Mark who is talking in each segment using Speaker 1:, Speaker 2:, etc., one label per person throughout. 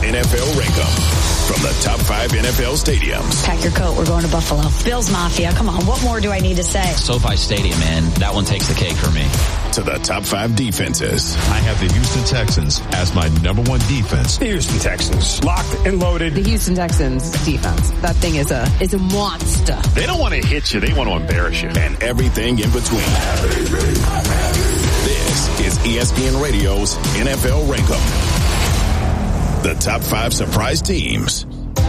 Speaker 1: NFL Rankum. From the top 5 NFL stadiums.
Speaker 2: Pack your coat. We're going to Buffalo. Bills Mafia. Come on. What more do I need to say?
Speaker 3: SoFi Stadium, man. That one takes the cake for me.
Speaker 1: To the top 5 defenses.
Speaker 4: I have the Houston Texans as my number 1 defense.
Speaker 5: The Houston Texans. Locked and loaded.
Speaker 6: The Houston Texans defense. That thing is a monster.
Speaker 5: They don't want to hit you. They want to embarrass you.
Speaker 1: And everything in between. This is ESPN Radio's NFL Rankum. The top 5 surprise teams.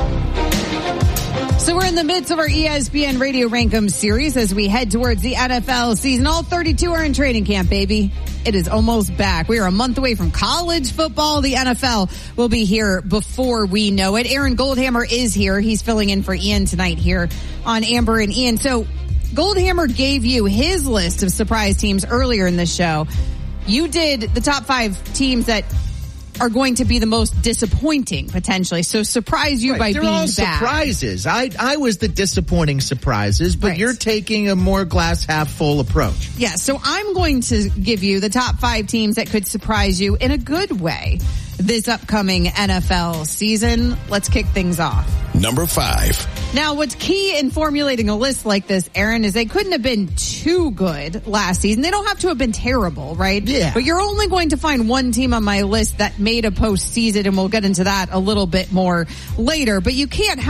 Speaker 6: So we're in the midst of our ESPN Radio Rankum series as we head towards the NFL season. All 32 are in training camp, baby. It is almost back. We are a month away from college football. The NFL will be here before we know it. Aaron Goldhammer is here. He's filling in for Ian tonight here on Amber and Ian. So Goldhammer gave you his list of surprise teams earlier in the show. You did the top 5 teams that are going to be the most disappointing, potentially. So surprise you by being
Speaker 7: all
Speaker 6: bad.
Speaker 7: Surprises. I was the disappointing surprises, but you're taking a more glass half full approach.
Speaker 6: Yeah, so I'm going to give you the top 5 teams that could surprise you in a good way this upcoming NFL season. Let's kick things off.
Speaker 1: Number 5.
Speaker 6: Now, what's key in formulating a list like this, Aaron, is they couldn't have been too good last season. They don't have to have been terrible, right?
Speaker 7: Yeah.
Speaker 6: But you're only going to find one team on my list that made a postseason, and we'll get into that a little bit more later. But you can't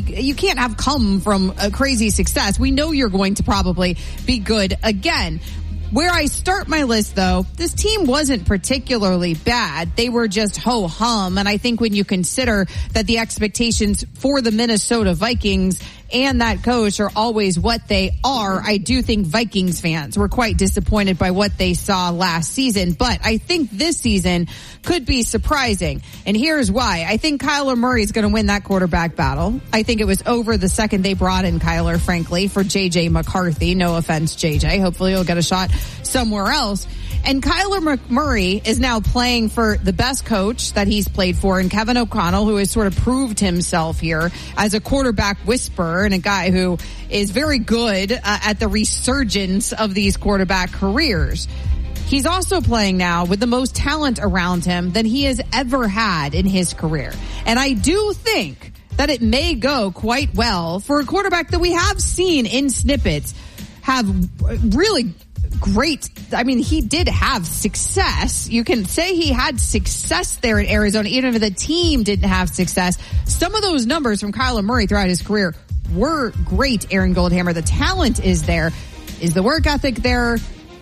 Speaker 6: have come from a crazy success. We know you're going to probably be good again. Where I start my list, though, this team wasn't particularly bad. They were just ho-hum. And I think when you consider that the expectations for the Minnesota Vikings and that coach are always what they are, I do think Vikings fans were quite disappointed by what they saw last season. But I think this season could be surprising. And here's why. I think Kyler Murray is going to win that quarterback battle. I think it was over the second they brought in Kyler, frankly, for J.J. McCarthy. No offense, J.J. Hopefully he'll get a shot somewhere else. And Kyler Murray is now playing for the best coach that he's played for in Kevin O'Connell, who has sort of proved himself here as a quarterback whisperer and a guy who is very good at the resurgence of these quarterback careers. He's also playing now with the most talent around him than he has ever had in his career. And I do think that it may go quite well for a quarterback that we have seen in snippets have really great. I mean, he did have success. You can say he had success there in Arizona, even if the team didn't have success. Some of those numbers from Kyler Murray throughout his career were great, Aaron Goldhammer. The talent is there. Is the work ethic there?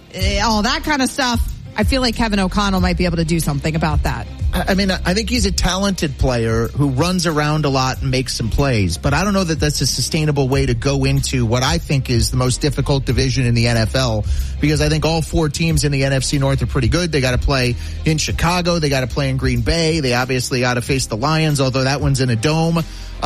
Speaker 6: All that kind of stuff. I feel like Kevin O'Connell might be able to do something about that.
Speaker 7: I mean, I think he's a talented player who runs around a lot and makes some plays, but I don't know that that's a sustainable way to go into what I think is the most difficult division in the NFL, because I think all 4 teams in the NFC North are pretty good. They got to play in Chicago. They got to play in Green Bay. They obviously got to face the Lions, although that one's in a dome.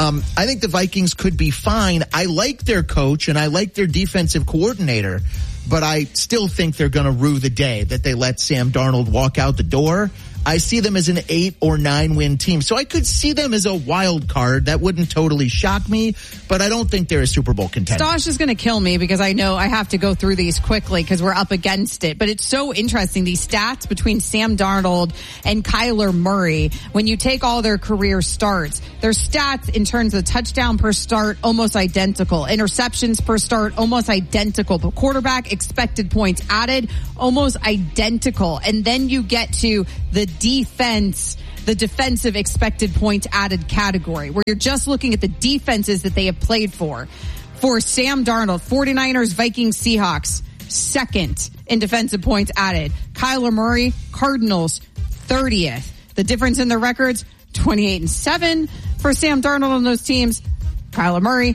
Speaker 7: I think the Vikings could be fine. I like their coach and I like their defensive coordinator, but I still think they're going to rue the day that they let Sam Darnold walk out the door. I see them as an 8 or 9 win team. So I could see them as a wild card. That wouldn't totally shock me, but I don't think they're a Super Bowl contender.
Speaker 6: Stosh is going to kill me because I know I have to go through these quickly because we're up against it. But it's so interesting, these stats between Sam Darnold and Kyler Murray. When you take all their career starts, their stats in terms of touchdown per start, almost identical. Interceptions per start, almost identical. But quarterback expected points added, almost identical. And then you get to the defense, the defensive expected points added category, where you're just looking at the defenses that they have played for. For Sam Darnold, 49ers, Vikings, Seahawks, second in defensive points added. Kyler Murray, Cardinals, 30th. The difference in their records, 28-7 for Sam Darnold on those teams. Kyler Murray,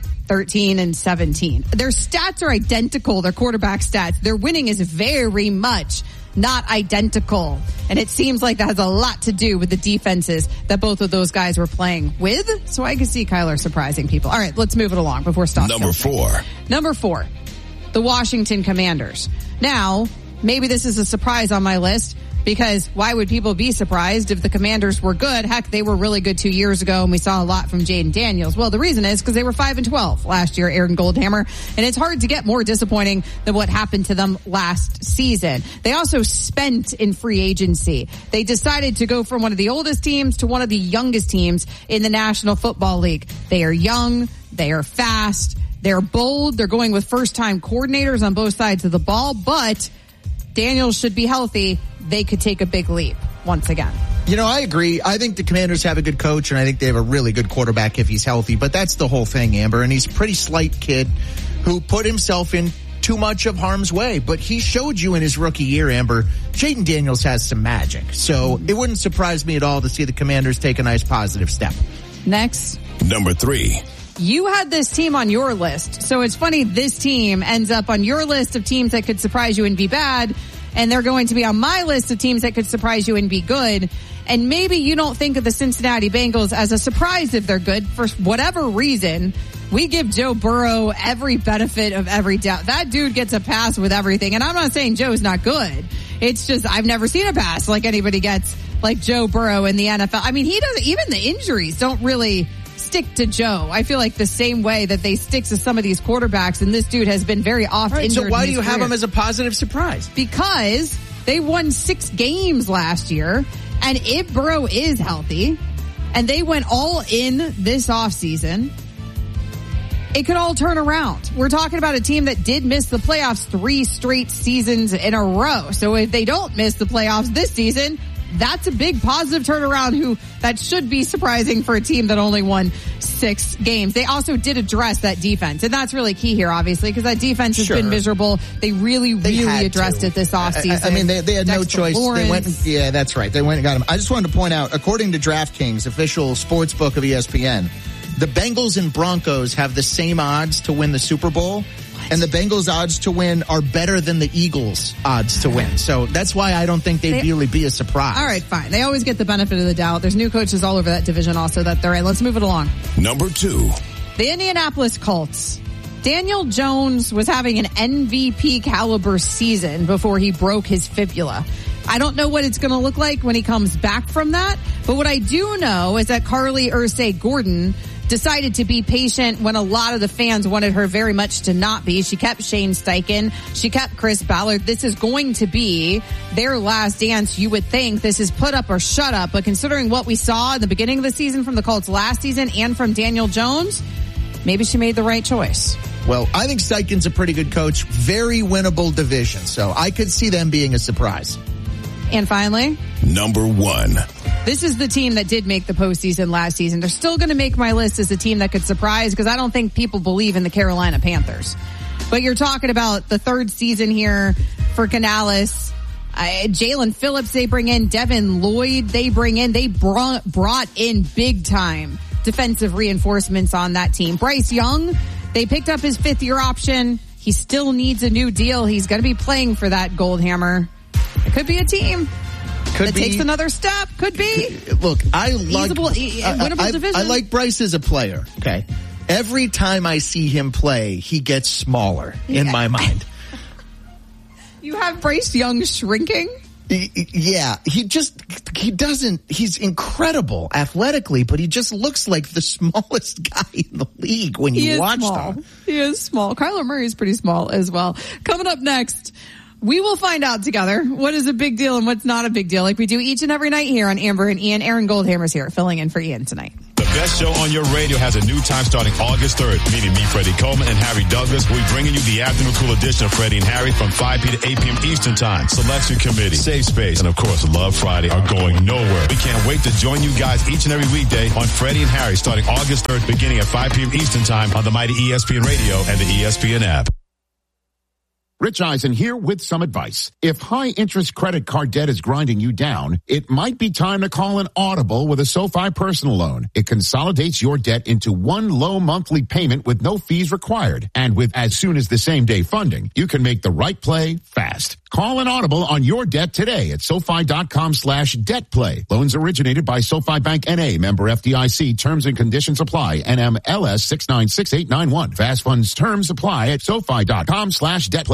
Speaker 6: 13-17. Their stats are identical, their quarterback stats. Their winning is very much not identical. And it seems like that has a lot to do with the defenses that both of those guys were playing with. So I can see Kyler surprising people. All right, let's move it along before Stock.
Speaker 1: Number 4.
Speaker 6: Number 4, the Washington Commanders. Now, maybe this is a surprise on my list. Because why would people be surprised if the Commanders were good? Heck, they were really good 2 years ago, and we saw a lot from Jaden Daniels. Well, the reason is because they were 5-12 last year, Aaron Goldhammer, and it's hard to get more disappointing than what happened to them last season. They also spent in free agency. They decided to go from one of the oldest teams to one of the youngest teams in the National Football League. They are young. They are fast. They're bold. They're going with first-time coordinators on both sides of the ball, but Daniels should be healthy. They could take a big leap once again.
Speaker 7: I agree. I think the Commanders have a good coach, and I think they have a really good quarterback if he's healthy. But that's the whole thing, Amber. And he's a pretty slight kid who put himself in too much of harm's way. But he showed you in his rookie year, Amber, Jaden Daniels has some magic. So it wouldn't surprise me at all to see the Commanders take a nice positive step.
Speaker 6: Next.
Speaker 1: Number 3.
Speaker 6: You had this team on your list. So it's funny, this team ends up on your list of teams that could surprise you and be bad. And they're going to be on my list of teams that could surprise you and be good. And maybe you don't think of the Cincinnati Bengals as a surprise if they're good. For whatever reason, we give Joe Burrow every benefit of every doubt. That dude gets a pass with everything. And I'm not saying Joe's not good. It's just I've never seen a pass like anybody gets like Joe Burrow in the NFL. I mean, he doesn't, even the injuries don't really stick to Joe. I feel like the same way that they stick to some of these quarterbacks, and this dude has been very injured.
Speaker 7: So why do you have him as a positive surprise?
Speaker 6: Because they won 6 games last year, and if Burrow is healthy, and they went all in this offseason, it could all turn around. We're talking about a team that did miss the playoffs 3 straight seasons in a row. So if they don't miss the playoffs this season, that's a big positive turnaround that should be surprising for a team that only won 6 games. They also did address that defense, and that's really key here, obviously, because that defense has been miserable. They really addressed it this offseason.
Speaker 7: I mean, they had no choice.
Speaker 6: Lawrence.
Speaker 7: They went, yeah, that's right. They went and got him. I just wanted to point out, according to DraftKings, official sports book of ESPN, the Bengals and Broncos have the same odds to win the Super Bowl. And the Bengals' odds to win are better than the Eagles' odds to win. So that's why I don't think they'd really be a surprise.
Speaker 6: All right, fine. They always get the benefit of the doubt. There's new coaches all over that division also that they're in. Let's move it along.
Speaker 1: Number 2.
Speaker 6: The Indianapolis Colts. Daniel Jones was having an MVP caliber season before he broke his fibula. I don't know what it's going to look like when he comes back from that. But what I do know is that Carly Ursay-Gordon decided to be patient when a lot of the fans wanted her very much to not be. She kept Shane Steichen. She kept Chris Ballard. This is going to be their last dance. You would think this is put up or shut up. But considering what we saw in the beginning of the season from the Colts last season and from Daniel Jones, maybe she made the right choice.
Speaker 7: Well, I think Steichen's a pretty good coach. Very winnable division. So I could see them being a surprise.
Speaker 6: And finally,
Speaker 1: number 1.
Speaker 6: This is the team that did make the postseason last season. They're still going to make my list as a team that could surprise because I don't think people believe in the Carolina Panthers. But you're talking about the 3rd season here for Canales. Jalen Phillips they bring in. Devin Lloyd they bring in. They brought in big time defensive reinforcements on that team. Bryce Young, they picked up his 5th-year option. He still needs a new deal. He's going to be playing for that Goldhammer. It could be a team that takes another step. Could be.
Speaker 7: Look, I like
Speaker 6: winnable division.
Speaker 7: I like Bryce as a player. Okay, every time I see him play, he gets smaller in my mind.
Speaker 6: You have Bryce Young shrinking?
Speaker 7: Yeah, he's incredible athletically, but he just looks like the smallest guy in the league when you watch him.
Speaker 6: He is small. Kyler Murray is pretty small as well. Coming up next, we will find out together what is a big deal and what's not a big deal, like we do each and every night here on Amber and Ian. Aaron Goldhammer's here, filling in for Ian tonight.
Speaker 4: The best show on your radio has a new time starting August 3rd, meaning me, Freddie Coleman, and Harry Douglas. We'll be bringing you the afternoon cool edition of Freddie and Harry from 5 p. to 8 p.m. Eastern Time. Selection Committee, Safe Space, and of course, Love Friday are going nowhere. We can't wait to join you guys each and every weekday on Freddie and Harry starting August 3rd, beginning at 5 p.m. Eastern Time on the mighty ESPN Radio and the ESPN app.
Speaker 8: Rich Eisen here with some advice. If high-interest credit card debt is grinding you down, it might be time to call an Audible with a SoFi personal loan. It consolidates your debt into one low monthly payment with no fees required. And with as soon as the same-day funding, you can make the right play fast. Call an Audible on your debt today at SoFi.com/debtplay. Loans originated by SoFi Bank N.A., member FDIC. Terms and conditions apply. NMLS 696891. Fast funds terms apply at SoFi.com/debtplay.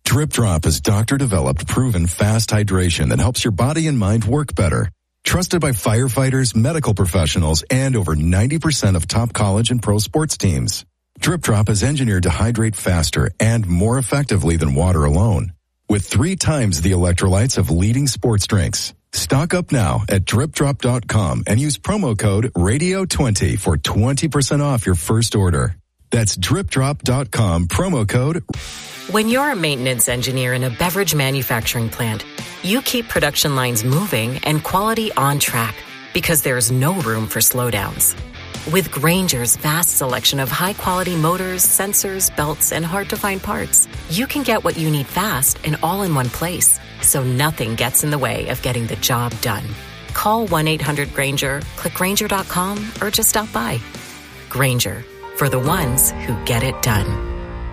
Speaker 9: Drip Drop is doctor-developed, proven fast hydration that helps your body and mind work better. Trusted by firefighters, medical professionals, and over 90% of top college and pro sports teams. Drip Drop is engineered to hydrate faster and more effectively than water alone, with 3 times the electrolytes of leading sports drinks. Stock up now at dripdrop.com and use promo code RADIO20 for 20% off your first order. That's dripdrop.com, promo code.
Speaker 10: When you're a maintenance engineer in a beverage manufacturing plant, you keep production lines moving and quality on track because there's no room for slowdowns. With Grainger's vast selection of high-quality motors, sensors, belts, and hard-to-find parts, you can get what you need fast and all in one place, so nothing gets in the way of getting the job done. Call 1-800-GRAINGER, click Grainger.com, or just stop by. Grainger, for the ones who get it done.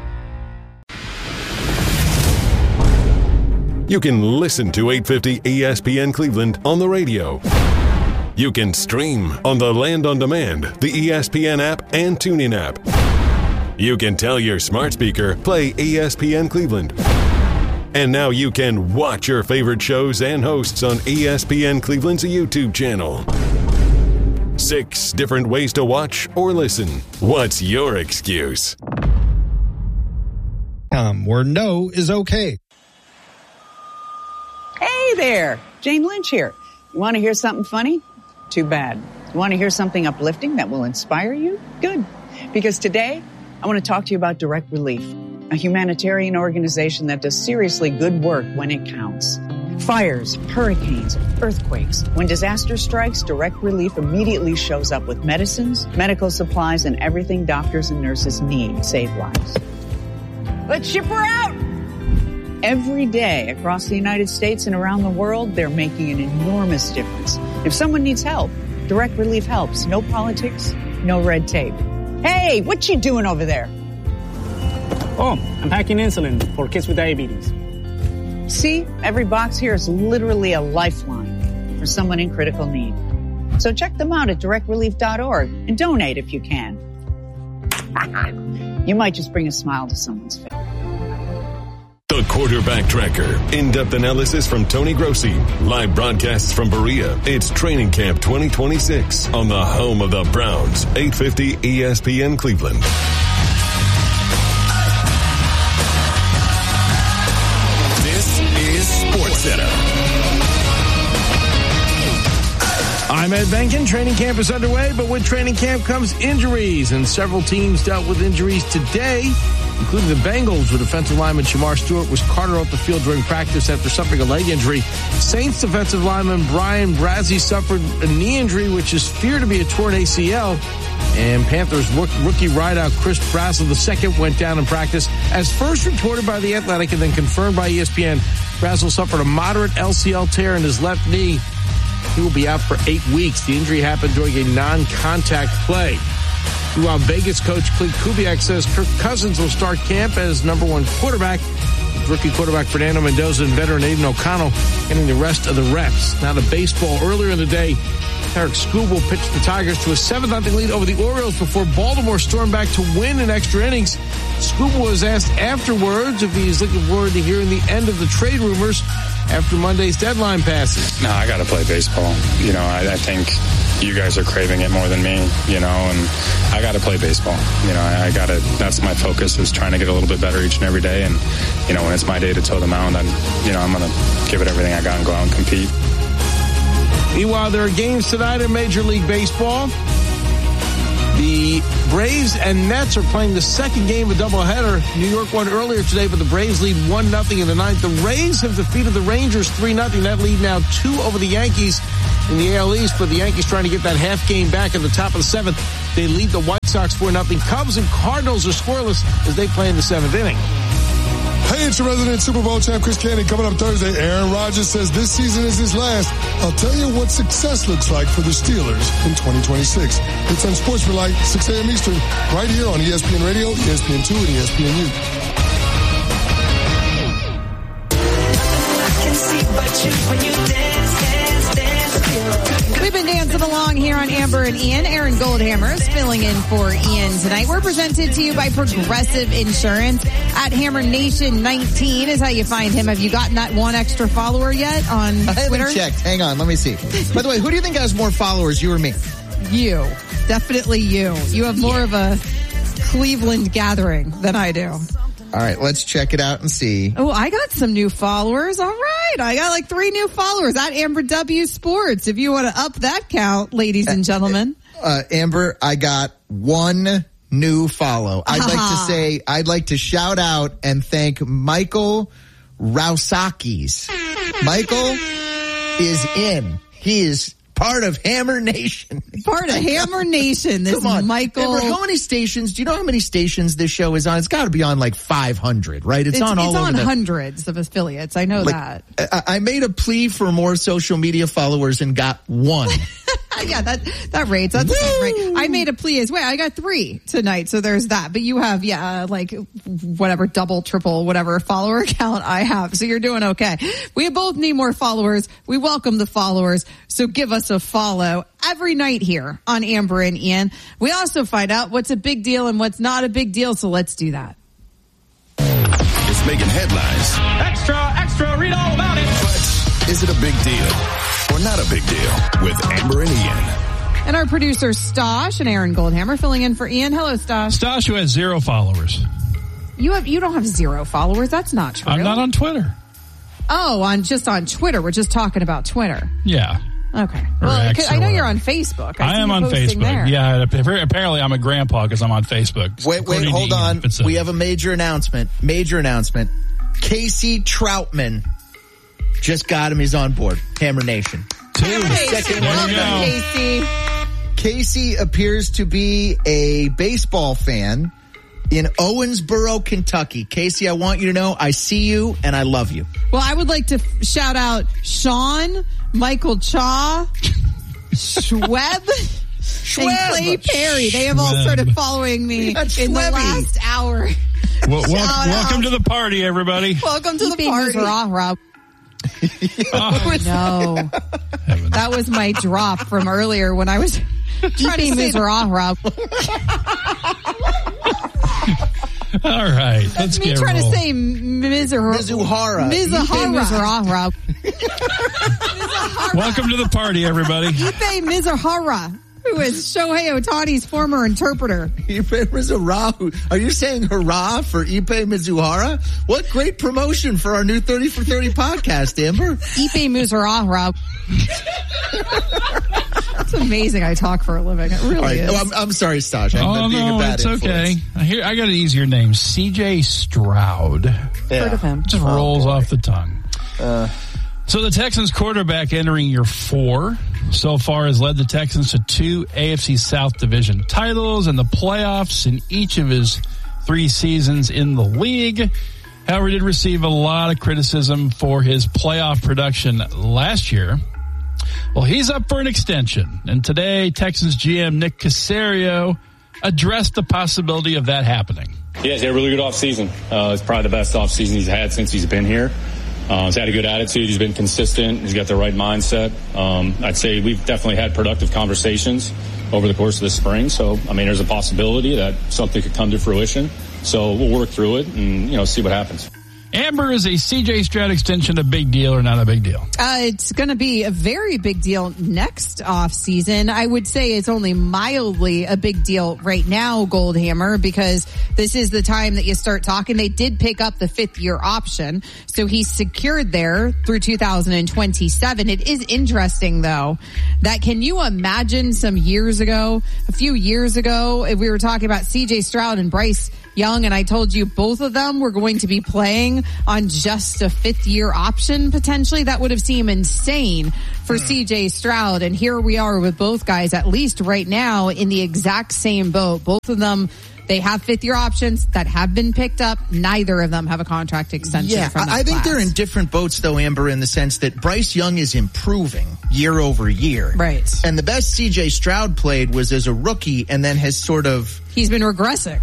Speaker 11: You can listen to 850 ESPN Cleveland on the radio. You can stream on the Land on Demand, the ESPN app, and TuneIn app. You can tell your smart speaker, play ESPN Cleveland. And now you can watch your favorite shows and hosts on ESPN Cleveland's YouTube channel. 6 different ways to watch or listen. What's your excuse?
Speaker 12: Where no is okay.
Speaker 13: Hey there, Jane Lynch here. You want to hear something funny? Too bad. You want to hear something uplifting that will inspire you? Good. Because today, I want to talk to you about Direct Relief, a humanitarian organization that does seriously good work when it counts. Fires, hurricanes, earthquakes. When disaster strikes, Direct Relief immediately shows up with medicines, medical supplies, and everything doctors and nurses need to save lives. Let's ship her out! Every day across the United States and around the world, they're making an enormous difference. If someone needs help, Direct Relief helps. No politics, no red tape. Hey, what you doing over there?
Speaker 14: Oh, I'm packing insulin for kids with diabetes.
Speaker 13: See, every box here is literally a lifeline for someone in critical need. So check them out at directrelief.org and donate if you can. You might just bring a smile to someone's face.
Speaker 11: The Quarterback Tracker. In-depth analysis from Tony Grossi. Live broadcasts from Berea. It's Training Camp 2026 on the home of the Browns. 850 ESPN Cleveland.
Speaker 1: This is SportsCenter.
Speaker 15: I'm Ed Benkin. Training camp is underway, but with training camp comes injuries, and several teams dealt with injuries today, including the Bengals, with defensive lineman Shamar Stewart was carted off the field during practice after suffering a leg injury. Saints defensive lineman Brian Brazzi suffered a knee injury, which is feared to be a torn ACL. And Panthers rookie wideout Chris Brassel II went down in practice. As first reported by The Athletic and then confirmed by ESPN, Brassel suffered a moderate LCL tear in his left knee. He will be out for 8 weeks. The injury happened during a non-contact play. Meanwhile, Vegas coach Clint Kubiak says Kirk Cousins will start camp as number 1 quarterback. Rookie quarterback Fernando Mendoza and veteran Aiden O'Connell getting the rest of the reps. Now to baseball. Earlier in the day, Tarik Skubal pitched the Tigers to a 7-0 lead over the Orioles before Baltimore stormed back to win in extra innings. Skubal was asked afterwards if he is looking forward to hearing the end of the trade rumors after Monday's deadline passes.
Speaker 16: No, I got to play baseball. You know, I think you guys are craving it more than me, you know, and I got to play baseball. You know, that's my focus, is trying to get a little bit better each and every day. And, you know, when it's my day to toe the mound, I'm going to give it everything I got and go out and compete.
Speaker 15: Meanwhile, there are games tonight in Major League Baseball. The Braves and Mets are playing the second game of a doubleheader. New York won earlier today, but the Braves lead 1-0 in the ninth. The Rays have defeated the Rangers 3-0. That lead now 2 over the Yankees in the AL East, but the Yankees trying to get that half game back at the top of the 7th. They lead the White Sox 4-0. Cubs and Cardinals are scoreless as they play in the 7th inning.
Speaker 17: Hey, it's your resident Super Bowl champ, Chris Candy. Coming up Thursday, Aaron Rodgers says this season is his last. I'll tell you what success looks like for the Steelers in 2026. It's on Sportsmanlike, 6 a.m. Eastern, right here on ESPN Radio, ESPN2, and ESPNU.
Speaker 6: We've been and dancing along here on Amber and Ian. Aaron Goldhammer is filling in for Ian tonight. We're presented to you by Progressive Insurance. At Hammer Nation 19 is how you find him. Have you gotten that one extra follower yet on Twitter?
Speaker 7: I haven't checked. Hang on, let me see. By the way, who do you think has more followers, you or me?
Speaker 6: You. Definitely you. You have more of a Cleveland gathering than I do.
Speaker 7: All right, let's check it out and see.
Speaker 6: Oh, I got some new followers. All right. I got like 3 new followers at Amber W Sports. If you want to up that count, ladies and gentlemen.
Speaker 7: Amber, I got 1 new follow. I'd like to shout out and thank Michael Rousakis. Michael is in. He is part of Hammer Nation.
Speaker 6: Part of Hammer Nation. This
Speaker 7: Come on.
Speaker 6: Michael.
Speaker 7: Amber, how many stations? Do you know how many stations this show is on? It's got to be on like 500, right? It's on all over. It's on
Speaker 6: hundreds of affiliates. I know that.
Speaker 7: I made a plea for more social media followers and got 1.
Speaker 6: Yeah, that rates. That's right. I made a plea as well. I got 3 tonight, so there's that. But you have, like whatever, double, triple, whatever follower count I have. So you're doing okay. We both need more followers. We welcome the followers. So give us a follow every night here on Amber and Ian. We also find out what's a big deal and what's not a big deal. So let's do that.
Speaker 1: It's making headlines.
Speaker 14: Extra, read all about it.
Speaker 1: But is it a big deal or not a big deal with Amber and Ian?
Speaker 6: And our producer Stosh and Aaron Goldhammer filling in for Ian. Hello, Stosh.
Speaker 18: Stosh, who has 0 followers.
Speaker 6: You don't have 0 followers. That's not true.
Speaker 18: I'm not on Twitter.
Speaker 6: Oh, just on Twitter. We're just talking about Twitter.
Speaker 18: Yeah.
Speaker 6: Okay. Well, I know you're on Facebook.
Speaker 18: I am on Facebook.
Speaker 6: There.
Speaker 18: Yeah. Apparently, I'm a grandpa because I'm on Facebook.
Speaker 7: Wait, hold on. We have a major announcement. Casey Troutman just got him. He's on board. Hammer Nation.
Speaker 18: 2.
Speaker 6: Casey.
Speaker 7: Casey appears to be a baseball fan in Owensboro, Kentucky. Casey, I want you to know I see you and I love you.
Speaker 6: Well, I would like to shout out Sean, Michael Chaw, Schweb, and Clay Perry. They have all started follling me in the last hour.
Speaker 18: Welcome to the party, everybody.
Speaker 6: Welcome to the party. Oh, no. That was my drop from earlier when I was trying to say Rob.
Speaker 18: All right, let's get
Speaker 6: trying
Speaker 18: roll.
Speaker 6: to say Mizuhara.
Speaker 18: Welcome to the party, everybody.
Speaker 6: Ippei Mizuhara, who is Shohei Ohtani's former interpreter.
Speaker 7: Ippei Mizuhara. Are you saying hurrah for Ippei Mizuhara? What great promotion for our new 30 for 30 podcast, Amber.
Speaker 6: Ippei Mizuhara. It's amazing I talk for a living. It really is.
Speaker 7: Oh, I'm sorry, Stosh. I'm being a bad influence.
Speaker 18: Okay. I got an easier name. C.J. Stroud.
Speaker 6: Yeah. Heard of him.
Speaker 18: Just rolls off the tongue. So the Texans quarterback entering year 4 so far has led the Texans to 2 AFC South division titles and the playoffs in each of his 3 seasons in the league. However, did receive a lot of criticism for his playoff production last year. Well, he's up for an extension, and today Texans GM Nick Caserio addressed the possibility of that happening.
Speaker 16: Yeah, he's had a really good offseason. It's probably the best offseason he's had since he's been here. He's had a good attitude. He's been consistent. He's got the right mindset. I'd say we've definitely had productive conversations over the course of the spring. So, there's a possibility that something could come to fruition. So we'll work through it and, see what happens.
Speaker 18: Amber, is a C.J. Stroud extension a big deal or not a big deal?
Speaker 6: It's going to be a very big deal next off season. I would say it's only mildly a big deal right now, Goldhammer, because this is the time that you start talking. They did pick up the 5th-year option, so he's secured there through 2027. It is interesting, though, that can you imagine a few years ago, if we were talking about C.J. Stroud and Bryce Young, and I told you both of them were going to be playing on just a 5th-year option potentially? That would have seemed insane for C.J. Stroud. And here we are with both guys, at least right now, in the exact same boat. Both of them, they have 5th-year options that have been picked up. Neither of them have a contract extension from that
Speaker 7: I think
Speaker 6: class.
Speaker 7: they're in different boats, though, Amber, in the sense that Bryce Young is improving year over year.
Speaker 6: Right.
Speaker 7: And the best C.J. Stroud played was as a rookie and then has sort of...
Speaker 6: He's been regressed,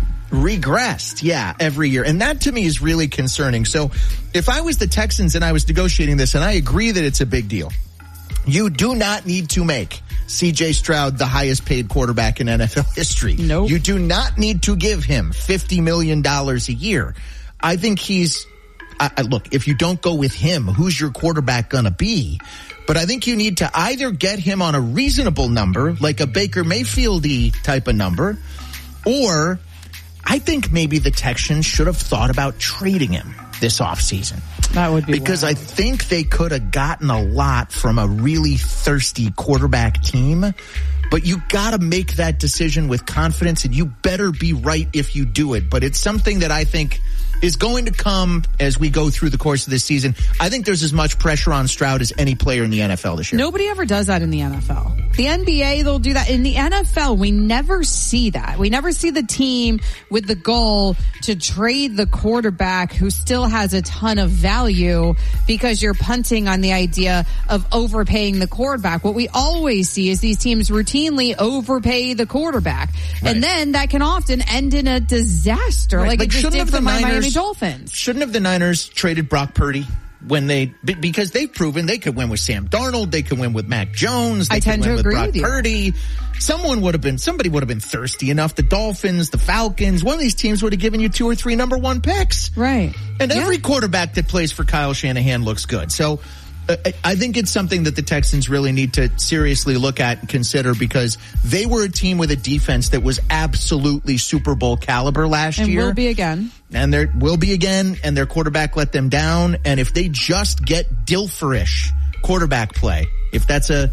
Speaker 6: every year. And that to me is really concerning. So if I was the Texans and I was negotiating this, and I agree that it's a big deal, you do not need to make
Speaker 7: C.J. Stroud the highest paid quarterback in NFL history.
Speaker 6: Nope.
Speaker 7: You do not need to give him $50 million a year. I think he's, look, if you don't go with him, who's your quarterback going to be? But I think you need to either get him on a reasonable number, like a Baker Mayfield-y type of number, or I think maybe the Texans should have thought about trading him this offseason.
Speaker 6: That would be
Speaker 7: because
Speaker 6: wild.
Speaker 7: I think they could have gotten a lot from a really thirsty quarterback team. But you got to make that decision with confidence, and you better be right if you do it. But it's something that I think is going to come as we go through the course of this season. I think there's as much pressure on Stroud as any player in the NFL this year.
Speaker 6: Nobody ever does that in the NFL. The NBA, they'll do that. In the NFL, we never see that. We never see the team with the goal to trade the quarterback who still has a ton of value because you're punting on the idea of overpaying the quarterback. What we always see is these teams routinely overpay the quarterback. Right. And then that can often end in a disaster.
Speaker 7: Right.
Speaker 6: Like it just did for my Miami
Speaker 7: Dolphins. Shouldn't have the Niners traded Brock Purdy because they've proven they could win with Sam Darnold, they could win with Mac Jones, they could win with Brock Purdy. Somebody would have been thirsty enough. The Dolphins, the Falcons, one of these teams would have given you 2 or 3 number 1 picks.
Speaker 6: Right.
Speaker 7: And every quarterback that plays for Kyle Shanahan looks good. So I think it's something that the Texans really need to seriously look at and consider, because they were a team with a defense that was absolutely Super Bowl caliber last year.
Speaker 6: And will be again.
Speaker 7: And there will be again, and their quarterback let them down. And if they just get Dilferish quarterback play, is that a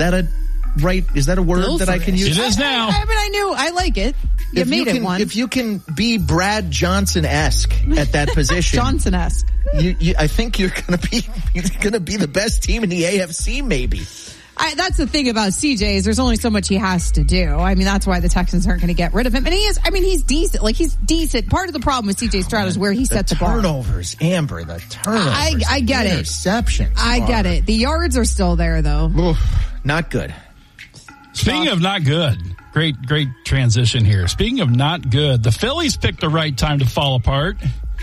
Speaker 7: word that I can use?
Speaker 18: It is now.
Speaker 6: I like it. You made it one.
Speaker 7: If you can be Brad Johnson-esque at that position.
Speaker 6: Johnson-esque.
Speaker 7: I think you're going to be the best team in the AFC, maybe.
Speaker 6: That's the thing about CJ is there's only so much he has to do. I mean, that's why the Texans aren't going to get rid of him. And he's decent. Like, he's decent. Part of the problem with CJ Stroud is where he set the bar.
Speaker 7: Turnovers, Amber, the turnovers.
Speaker 6: I get it.
Speaker 7: Interceptions.
Speaker 6: I get it. The yards are still there, though.
Speaker 7: Oof, not good.
Speaker 18: Speaking of not good, great transition here. Speaking of not good, the Phillies picked the right time to fall apart.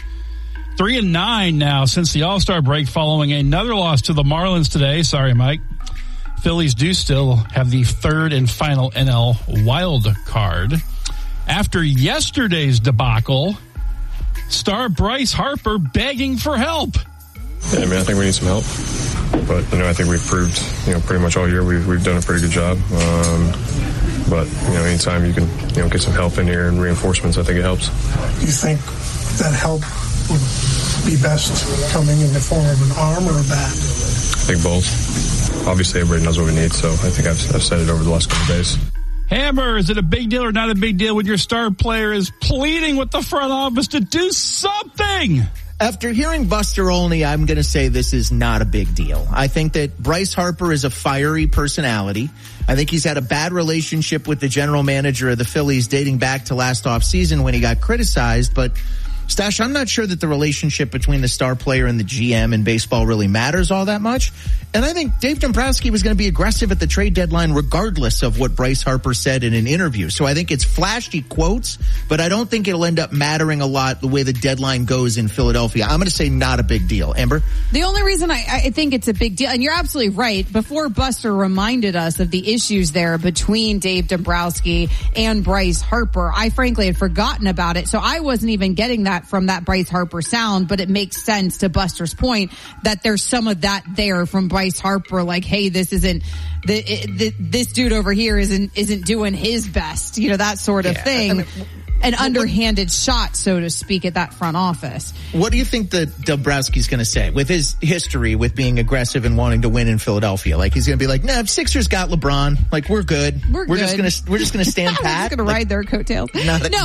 Speaker 18: 3-9 now since the All-Star break, following another loss to the Marlins today. Sorry, Mike. Phillies do still have the third and final NL wild card. After yesterday's debacle, star Bryce Harper begging for help.
Speaker 16: Yeah, I think we need some help. But, I think we've proved, pretty much all year we've done a pretty good job. But, anytime you can, get some help in here and reinforcements, I think it helps.
Speaker 19: Do you think that help would be best coming in the form of an arm or a bat?
Speaker 16: I think both. Obviously, everybody knows what we need, so I think I've said it over the last couple of days.
Speaker 18: Hammer, is it a big deal or not a big deal when your star player is pleading with the front office to do something?
Speaker 7: After hearing Buster Olney, I'm going to say this is not a big deal. I think that Bryce Harper is a fiery personality. I think he's had a bad relationship with the general manager of the Phillies dating back to last offseason when he got criticized. But, Stash, I'm not sure that the relationship between the star player and the GM in baseball really matters all that much. And I think Dave Dombrowski was going to be aggressive at the trade deadline regardless of what Bryce Harper said in an interview. So I think it's flashy quotes, but I don't think it'll end up mattering a lot the way the deadline goes in Philadelphia. I'm going to say not a big deal. Amber?
Speaker 6: The only reason I think it's a big deal, and you're absolutely right, before Buster reminded us of the issues there between Dave Dombrowski and Bryce Harper, I frankly had forgotten about it. So I wasn't even getting that from that Bryce Harper sound, but it makes sense to Buster's point that there's some of that there from Bryce Harper, like, hey, this isn't this dude over here isn't doing his best, that sort of thing. An underhanded shot, so to speak, at that front office.
Speaker 7: What do you think that Dombrowski's going to say with his history with being aggressive and wanting to win in Philadelphia? Like, he's going to be like, "Nah, Sixers got LeBron. Like, we're good. We're just going to stand pat.
Speaker 6: We're going to ride their coattails."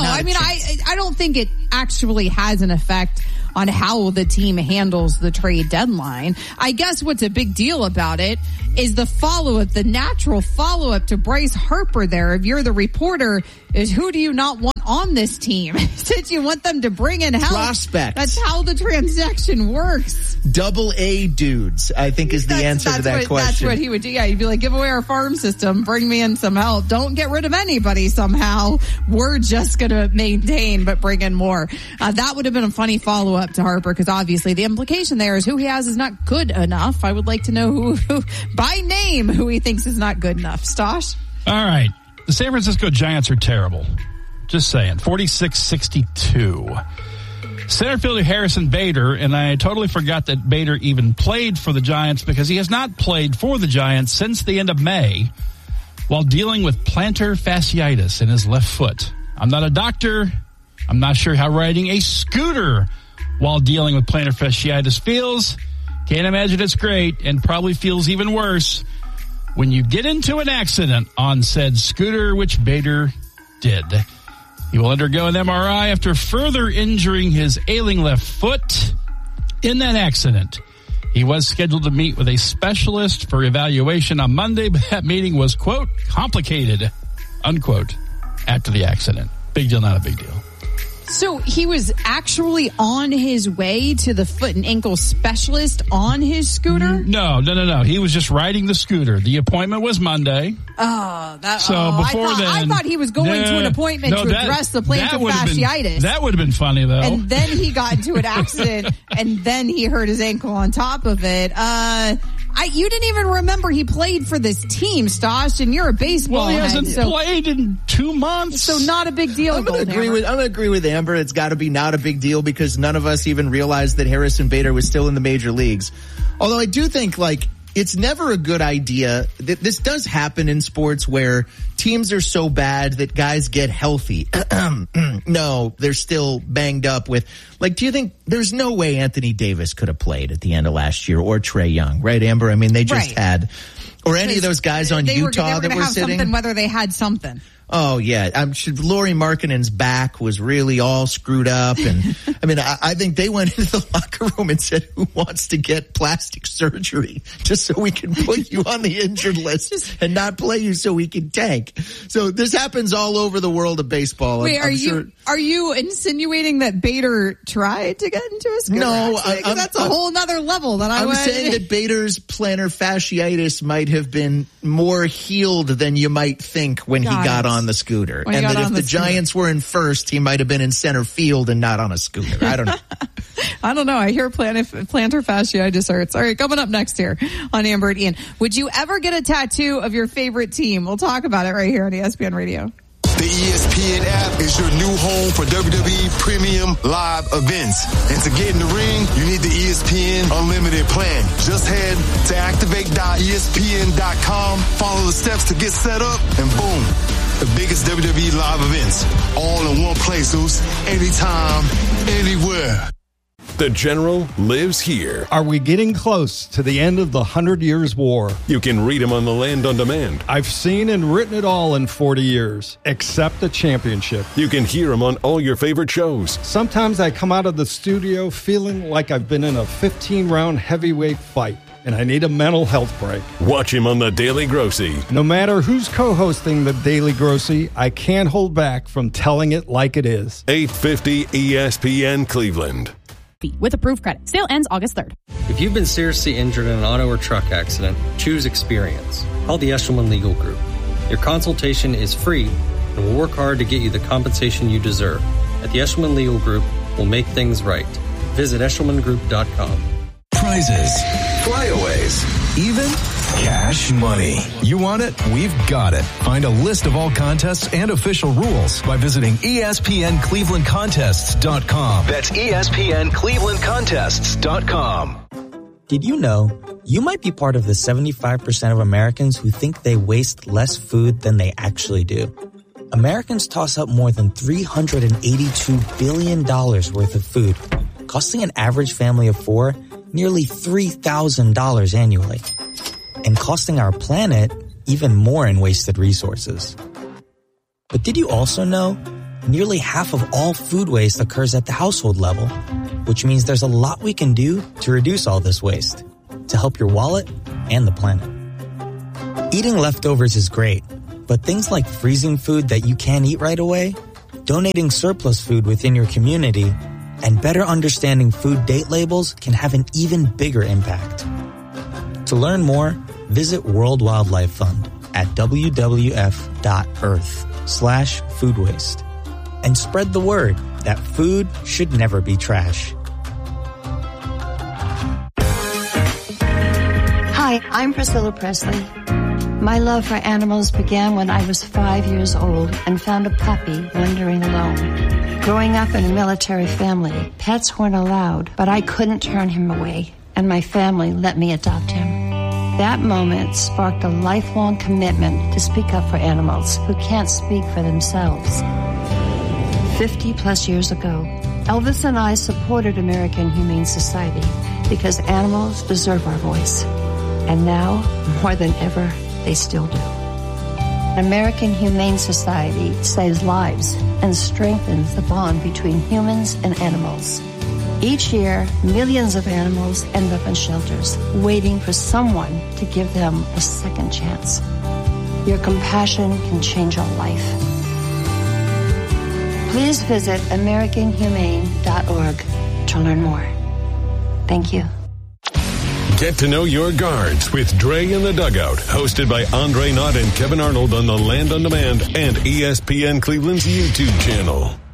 Speaker 6: I don't think it actually has an effect on how the team handles the trade deadline. I guess what's a big deal about it is the follow-up, the natural follow-up to Bryce Harper there. If you're the reporter, is who do you not want on this team since you want them to bring in help.
Speaker 7: Prospects.
Speaker 6: That's how the transaction works.
Speaker 7: Double A dudes, I think, is the answer to that question.
Speaker 6: That's what he would do. Yeah, he'd be like, give away our farm system, bring me in some help. Don't get rid of anybody somehow. We're just going to maintain, but bring in more. That would have been a funny follow-up to Harper, because obviously the implication there is who he has is not good enough. I would like to know who by name, who he thinks is not good enough. Stosh?
Speaker 18: All right. The San Francisco Giants are terrible. Just saying. 46-62. Center fielder Harrison Bader, and I totally forgot that Bader even played for the Giants because he has not played for the Giants since the end of May while dealing with plantar fasciitis in his left foot. I'm not a doctor. I'm not sure how riding a scooter while dealing with plantar fasciitis feels. Can't imagine it's great, and probably feels even worse when you get into an accident on said scooter, which Bader did. He will undergo an MRI after further injuring his ailing left foot in that accident. He was scheduled to meet with a specialist for evaluation on Monday, but that meeting was, quote, complicated, unquote, after the accident. Big deal, not a big deal.
Speaker 6: So he was actually on his way to the foot and ankle specialist on his scooter?
Speaker 18: No. He was just riding the scooter. The appointment was Monday.
Speaker 6: Before I thought he was going to an appointment to address the plantar fasciitis.
Speaker 18: That would have been funny, though.
Speaker 6: And then he got into an accident, and then he hurt his ankle on top of it. You didn't even remember he played for this team, Stosh, and you're a baseball head.
Speaker 18: Well, he hasn't played in 2 months.
Speaker 6: So not a big deal.
Speaker 7: I'm going to agree with Amber. It's got to be not a big deal because none of us even realized that Harrison Bader was still in the major leagues. Although I do think, it's never a good idea. This does happen in sports where teams are so bad that guys get healthy. No, they're still banged up with, do you think there's no way Anthony Davis could have pplayed at the end of last year, or Trae Young, right, Amber? I mean, they just had, or any of those guys on Utah that were sitting.
Speaker 6: Whether they had something.
Speaker 7: Oh, yeah. I'm sure Lauri Markkanen's back was really all screwed up. And I think they went into the locker room and said, who wants to get plastic surgery just so we can put you on the injured list and not play you so we can tank? So this happens all over the world of baseball.
Speaker 6: Wait, are you insinuating that Bader tried to get into a scooter?
Speaker 7: No,
Speaker 6: that's a whole nother level that I'm
Speaker 7: saying that Bader's plantar fasciitis might have been more healed than you might think when he got on the scooter. And that if the Giants were in first, he might have been in center field and not on a scooter. I don't know.
Speaker 6: I don't know. I hear plantar fasciitis hurts. All right, coming up next here on Amber and Ian. Would you ever get a tattoo of your favorite team? We'll talk about it right here on ESPN Radio.
Speaker 20: The ESPN app is your new home for WWE Premium Live events. And to get in the ring, you need the ESPN Unlimited plan. Just head to activate.espn.com, follow the steps to get set up, and boom, the biggest WWE live events. All in one place, Zeus. Anytime, anywhere.
Speaker 11: The General lives here.
Speaker 12: Are we getting close to the end of the 100 Years' War?
Speaker 11: You can read him on the Land on Demand.
Speaker 12: I've seen and written it all in 40 years, except the championship.
Speaker 11: You can hear him on all your favorite shows.
Speaker 12: Sometimes I come out of the studio feeling like I've been in a 15-round heavyweight fight, and I need a mental health break.
Speaker 11: Watch him on The Daily Grossy.
Speaker 12: No matter who's co-hosting The Daily Grossy, I can't hold back from telling it like it is.
Speaker 11: 850 ESPN Cleveland.
Speaker 21: With approved credit. Sale ends August 3rd.
Speaker 22: If you've been seriously injured in an auto or truck accident, choose experience. Call the Eshelman Legal Group. Your consultation is free, and we'll work hard to get you the compensation you deserve. At the Eshelman Legal Group, we'll make things right. Visit eshelmangroup.com.
Speaker 9: Prizes, flyaways, even cash money. You want it? We've got it. Find a list of all contests and official rules by visiting ESPNClevelandContests.com. That's ESPNClevelandContests.com.
Speaker 23: Did you know you might be part of the 75% of Americans who think they waste less food than they actually do? Americans toss up more than $382 billion worth of food, costing an average family of 4 nearly $3,000 annually, and costing our planet even more in wasted resources. But did you also know nearly half of all food waste occurs at the household level, which means there's a lot we can do to reduce all this waste, to help your wallet and the planet. Eating leftovers is great, but things like freezing food that you can't eat right away, donating surplus food within your community, and better understanding food date labels can have an even bigger impact. To learn more, visit World Wildlife Fund at wwf.earth/food waste and spread the word that food should never be trash.
Speaker 2: Hi, I'm Priscilla Presley. My love for animals began when I was 5 years old and found a puppy wandering alone. Growing up in a military family, pets weren't allowed, but I couldn't turn him away, and my family let me adopt him. That moment sparked a lifelong commitment to speak up for animals who can't speak for themselves. 50 plus years ago, Elvis and I supported American Humane Society because animals deserve our voice. And now, more than ever, they still do. American Humane Society saves lives and strengthens the bond between humans and animals. Each year, millions of animals end up in shelters, waiting for someone to give them a second chance. Your compassion can change a life. Please visit AmericanHumane.org to learn more. Thank you.
Speaker 11: Get to know your guards with Dre in the Dugout, hosted by Andre Knott and Kevin Arnold on the Land on Demand and ESPN Cleveland's YouTube channel.